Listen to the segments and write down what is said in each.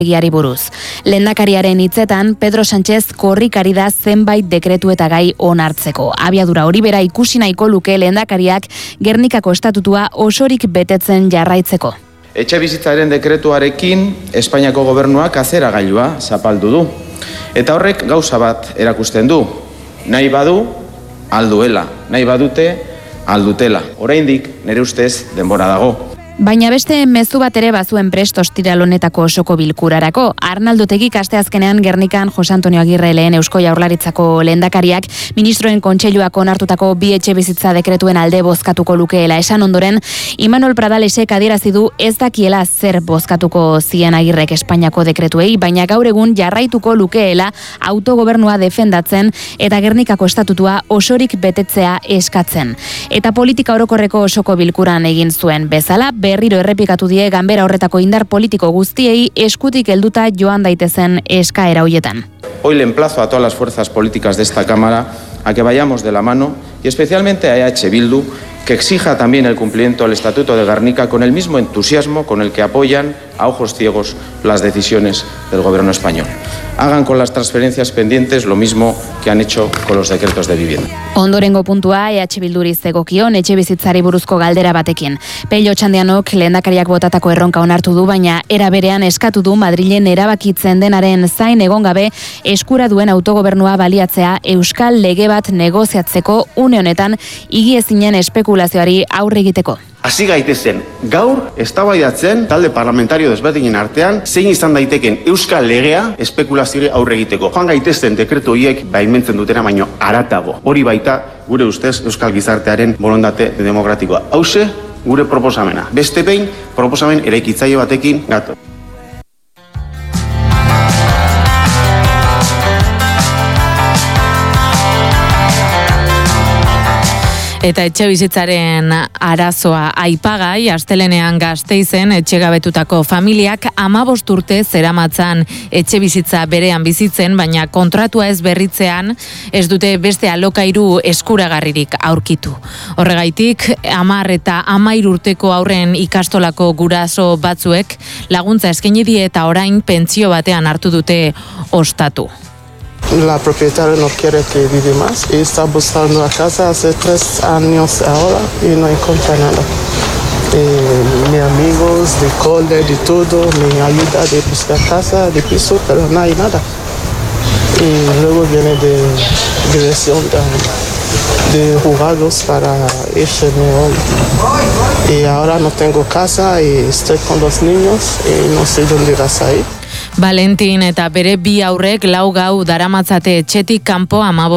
Giari buruz. Lehendakariaren hitzetan, Pedro Sánchez korrikari da zenbait dekretu eta gai onartzeko. Abiadura hori bera ikusi nahiko luke lehendakariak Gernikako estatutua osorik betetzen jarraitzeko. Etxebizitzaren dekretuarekin Espainiako gobernuak azeragailua zapaldu du. Eta horrek gauza bat erakusten du. Nahi badu, alduela. Nahi badute, aldutela. Oraindik, nire ustez, denbora dago. Baina beste mezu bat ere bazuen prest ostiral honetako osoko bilkurarako. Arnaldo Tegik asteazkenean Gernikan Jose Antonio Agirre lehen Eusko Jaurlaritzako lehendakariak ministroen kontseiluak onartutako bi etxebizitza dekretuen alde bozkatuko lukeela esan ondoren, Imanol Pradalesek adierazi du ez dakiela zer bozkatuko zien Agirrek Espainiako dekretuei, baina gaur egun jarraituko lukeela autogobernua defendatzen eta Gernikako estatutua osorik betetzea eskatzen. Eta politika orokorreko osoko bilkuran egin zuen bezala, berriro errepikatu die ganbera horretako indar politiko guztiei eskutik helduta joan daitezen eskaera hoietan. Hoy le emplazo a todas las fuerzas políticas de esta Cámara a que vayamos de la mano y especialmente a EH Bildu que exija también el cumplimiento del Estatuto de Gernika con el mismo entusiasmo con el que apoyan a ojos ciegos las decisiones del gobierno español. Hagan con las transferencias pendientes lo mismo que han hecho con los decretos de vivienda. Ondorengo puntua EH Bilduri zegokion etxebizitzari buruzko galdera batekin. Pello Txandianok lehendakariak botatako erronka onartu du, baina era berean eskatu du Madrilen erabakitzen denaren zain egon gabe eskura duen autogobernua baliatzea euskal lege bat negoziatzeko une honetan higiezinen espekulazioari aurre egiteko. Hasi gaitezen, gaur eztabaidatzen talde parlamentario desberdinen artean zein izan daiteken euskal legea espekulazioari aurre egiteko. Joan gaitezen dekretu horiek baimentzen dutena baino haratago. Hori baita gure ustez euskal gizartearen borondate demokratikoa. Hauxe gure proposamena. Beste behin proposamen eraikitzaile batekin gatoz. Eta etxebizitzaren arazoa aipagai, astelenean Gasteizen etxegabetutako familiak 15 urte zeramatzan etxebizitza berean bizitzen, baina kontratua ez berritzean ez dute beste alokairu eskuragarririk aurkitu. Horregaitik, 10 eta 13 urteko aurren ikastolako guraso batzuek laguntza eskaini die eta orain pentsio batean hartu dute ostatu. La propietaria no quiere que vive más y está buscando la casa hace 3 años ahora y no encuentra nada. Mis amigos de cole, de todo, me ayuda de buscar casa, de piso, pero no hay nada. Y luego viene de dirección de juzgados para irme hoy. Y ahora no tengo casa y estoy con los niños y no sé dónde vas a ir. Valentin eta bere bi aurrek 4 gau daramatzate etxetik kanpo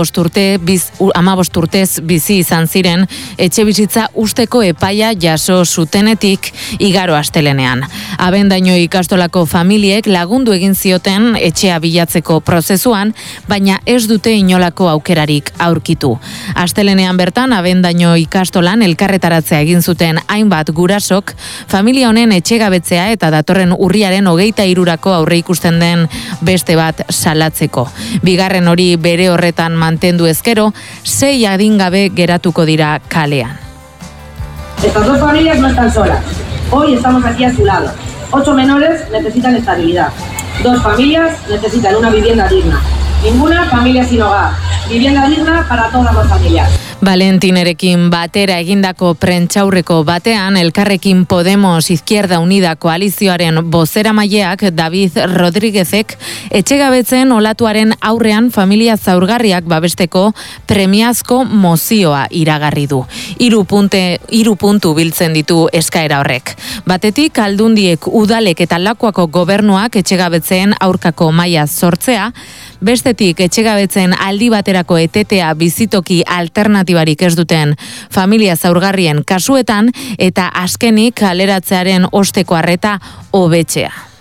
15 urtez bizi izan ziren etxebizitza usteko epaia jaso zutenetik igaro astelenean. Abendaino ikastolako familiek lagundu egin zioten etxea bilatzeko prozesuan, baina ez dute inolako aukerarik aurkitu. Astelenean bertan Abendaino ikastolan elkarretaratzea egin zuten hainbat gurasok familia honen etxegabetzea eta datorren urriaren 23rako aurre ikusten den beste bat salatzeko. Bigarren hori bere horretan mantendu ezkero, 6 adingabe geratuko dira kalean. Estas 2 familias no están solas. Hoy estamos aquí a su lado. 8 menores necesitan estabilidad. 2 familias necesitan una vivienda digna. Ninguna familia sin hogar. Vivienda digna para todas las familias. Valentinerekin batera egindako prentsaurreko batean, Elkarrekin Podemos Izquierda Unida koalizioaren bozeramaileak David Rodríguezek etxegabetzen olatuaren aurrean familia zaurgarriak babesteko premiazko mozioa iragarri du. 3 puntu biltzen ditu eskaera horrek. Batetik, Aldundiek, udalek eta Lakuako gobernuak etxegabetzeen aurkako maila sortzea, bestetik etxegabetzen aldi baterako etetea bizitoki alternatibarik ez duten familia zaurgarrien kasuetan eta azkenik kaleratzearen osteko arreta hobetzea.